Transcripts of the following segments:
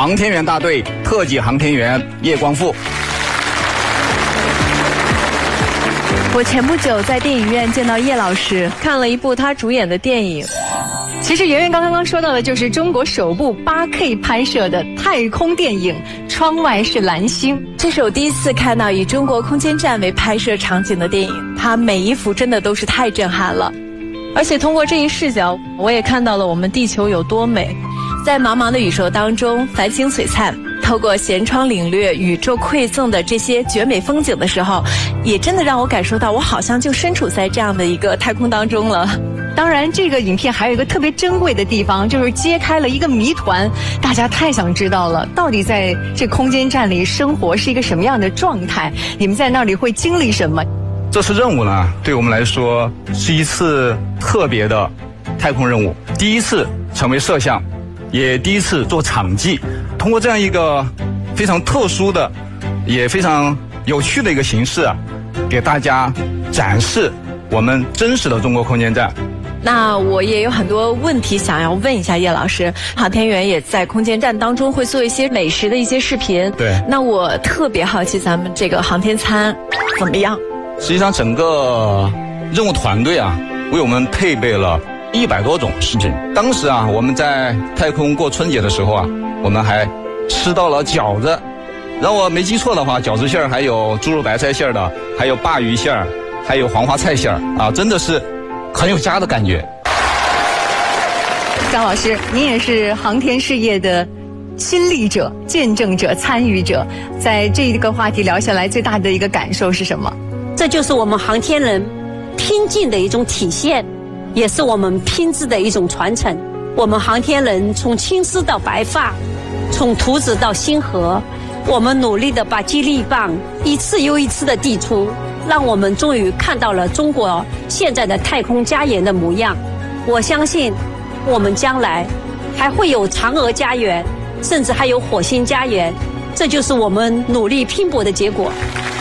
航天员大队特级航天员叶光富。 我前不久在电影院见到叶老师，看了一部他主演的电影。 其实圆圆刚刚说到的就是中国首部 8K 拍摄的太空电影《窗外是蓝星》。 这是我第一次看到以中国空间站为拍摄场景的电影，它每一幅真的都是太震撼了。而且通过这一视角，我也看到了我们地球有多美。在茫茫的宇宙当中，繁星璀璨，透过舷窗领略宇宙馈赠的这些绝美风景的时候，也真的让我感受到我好像就身处在这样的一个太空当中了。 当然这个影片还有一个特别珍贵的地方，就是揭开了一个谜团，大家太想知道了，到底在这空间站里生活是一个什么样的状态，你们在那里会经历什么。 这次任务呢，对我们来说是一次特别的太空任务，第一次成为摄像，也第一次做场记。通过这样一个非常特殊的也非常有趣的一个形式啊，给大家展示我们真实的中国空间站。 那我也有很多问题想要问一下叶老师，航天员也在空间站当中会做一些美食的一些视频。 对， 那我特别好奇咱们这个航天餐怎么样？ 实际上整个任务团队啊，为我们配备了100多种食品。当时啊，我们在太空过春节的时候啊，我们还吃到了饺子。让我没记错的话，饺子馅儿还有猪肉白菜馅儿的，还有鲅鱼馅儿，还有黄花菜馅儿啊，真的是很有家的感觉。 张老师，您也是航天事业的亲历者、见证者、参与者，在这个话题聊下来，最大的一个感受是什么？ 这就是我们航天人拼劲的一种体现，也是我们拼字的一种传承。我们航天人从青丝到白发，从图纸到星河，我们努力地把接力棒一次又一次地递出，让我们终于看到了中国现在的太空家园的模样。我相信我们将来还会有嫦娥家园，甚至还有火星家园，这就是我们努力拼搏的结果。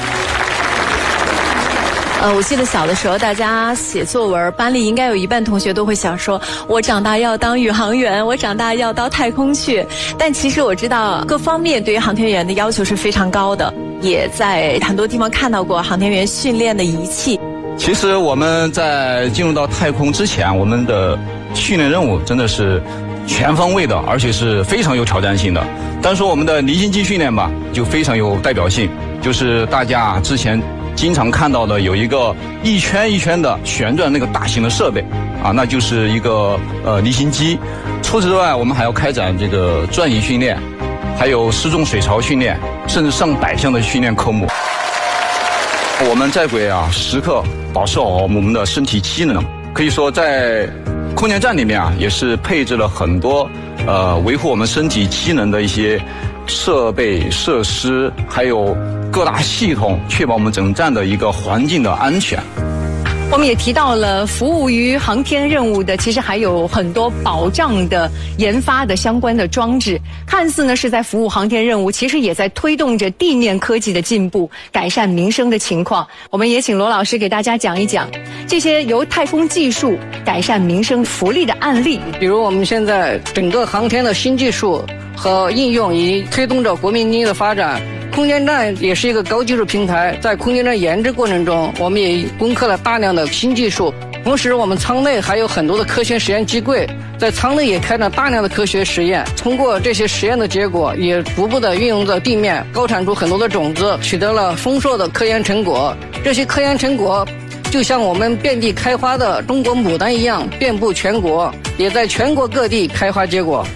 我记得小的时候，大家写作文，班里应该有一半同学都会想说，我长大要当宇航员，我长大要到太空去。但其实我知道，各方面对于航天员的要求是非常高的，也在很多地方看到过航天员训练的仪器。 其实我们在进入到太空之前，我们的训练任务真的是全方位的，而且是非常有挑战性的。单说我们的离心机训练吧，就非常有代表性，就是大家之前经常看到的有一个一圈一圈的旋转那个大型的设备啊，那就是一个离心机。除此之外，我们还要开展这个转移训练，还有失重水槽训练，甚至上百项的训练科目。我们在轨啊，时刻保持好我们的身体机能。可以说，在空间站里面啊，也是配置了很多维护我们身体机能的一些设备设施，还有各大系统，确保我们整站的一个环境的安全。 我们也提到了服务于航天任务的，其实还有很多保障的研发的相关的装置，看似呢是在服务航天任务，其实也在推动着地面科技的进步，改善民生的情况。我们也请罗老师给大家讲一讲这些由太空技术改善民生福利的案例。 比如我们现在整个航天的新技术和应用已推动着国民经济的发展。空间站也是一个高技术平台，在空间站研制过程中，我们也攻克了大量的新技术。同时，我们舱内还有很多的科学实验机柜，在舱内也开展大量的科学实验。通过这些实验的结果，也逐步的运用到地面，高产出很多的种子，取得了丰硕的科研成果。这些科研成果就像我们遍地开花的中国牡丹一样，遍布全国，也在全国各地开花结果。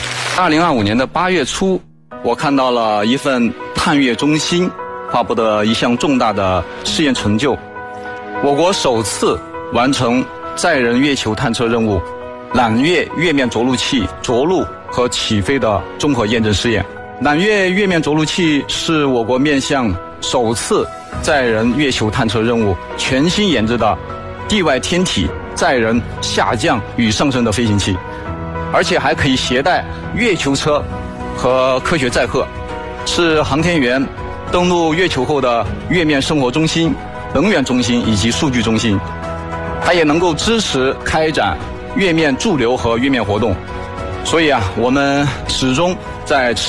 2025年的8月初，我看到了一份探月中心发布的一项重大的试验成就，我国首次完成载人月球探测任务揽月月面着陆器着陆和起飞的综合验证试验。揽月月面着陆器是我国面向首次载人月球探测任务全新研制的地外天体载人下降与上升的飞行器，而且还可以携带月球车和科学载荷，是航天员登陆月球后的月面生活中心、能源中心以及数据中心。它也能够支持开展月面驻留和月面活动。所以啊，我们始终在